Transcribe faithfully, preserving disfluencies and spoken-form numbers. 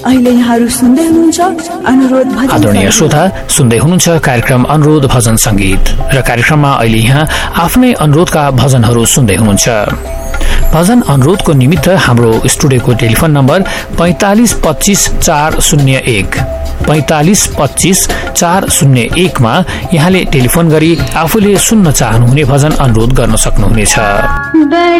अहिले यहाँहरू सुन्दै हुनुहुन्छ अनुरोध भजन। आदरणीय श्रोता, सुन्दै हुनुहुन्छ कार्यक्रम अनुरोध भजन संगीत र कार्यक्रममा अहिले यहाँ आफ्नै अनुरोधका भजनहरू सुन्दै हुनुहुन्छ। भजन अनुरोधको निमित्त हाम्रो स्टुडियोको टेलिफोन नम्बर पैंतालीस पच्चीस चार शून्य एक पैंतालीस पच्चीस चार शून्य एकमा यहाँले टेलिफोन गरी आफूले सुन्न चाहनुहुने भजन अनुरोध गर्न सक्नुहुनेछ।